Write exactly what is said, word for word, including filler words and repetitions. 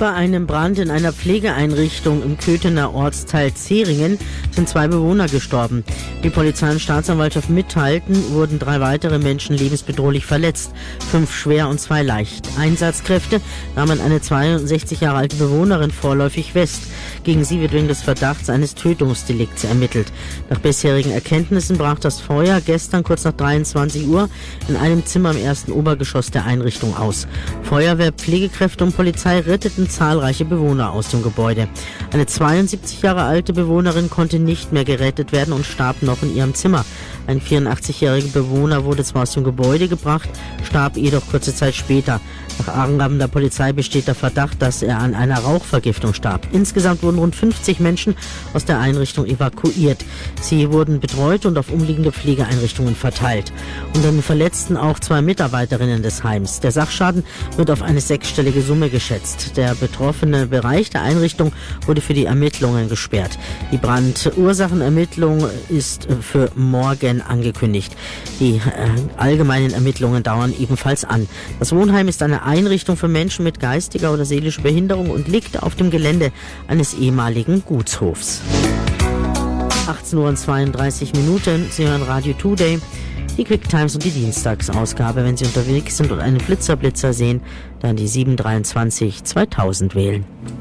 Bei einem Brand in einer Pflegeeinrichtung im Köthener Ortsteil Zeringen sind zwei Bewohner gestorben. Wie Polizei und Staatsanwaltschaft mitteilten, wurden drei weitere Menschen lebensbedrohlich verletzt, fünf schwer und zwei leicht. Einsatzkräfte nahmen eine zweiundsechzig Jahre alte Bewohnerin vorläufig fest. Gegen sie wird wegen des Verdachts eines Tötungsdelikts ermittelt. Nach bisherigen Erkenntnissen brach das Feuer gestern kurz nach dreiundzwanzig Uhr in einem Zimmer im ersten Obergeschoss der Einrichtung aus. Feuerwehr, Pflegekräfte und Polizei retteten zahlreiche Bewohner aus dem Gebäude. Eine zweiundsiebzig Jahre alte Bewohnerin konnte nicht mehr gerettet werden und starb noch in ihrem Zimmer. Ein vierundachtzigjähriger Bewohner wurde zwar aus dem Gebäude gebracht, starb jedoch kurze Zeit später. Nach Angaben der Polizei besteht der Verdacht, dass er an einer Rauchvergiftung starb. Insgesamt wurden rund fünfzig Menschen aus der Einrichtung evakuiert. Sie wurden betreut und auf umliegende Pflegeeinrichtungen verteilt. Unter den Verletzten auch zwei Mitarbeiterinnen des Heims. Der Sachschaden wird auf eine sechsstellige Summe geschätzt. Der betroffene Bereich der Einrichtung wurde für die Ermittlungen gesperrt. Die Brandursachenermittlung ist für morgen angekündigt. Die äh, allgemeinen Ermittlungen dauern ebenfalls an. Das Wohnheim ist eine Einrichtung für Menschen mit geistiger oder seelischer Behinderung und liegt auf dem Gelände eines ehemaligen Gutshofs. achtzehn Uhr und zweiunddreißig Minuten. Sie hören Radio Today, die Quick Times und die Dienstagsausgabe. Wenn Sie unterwegs sind und einen Blitzerblitzer sehen, dann die sieben dreiundzwanzig zweitausend wählen.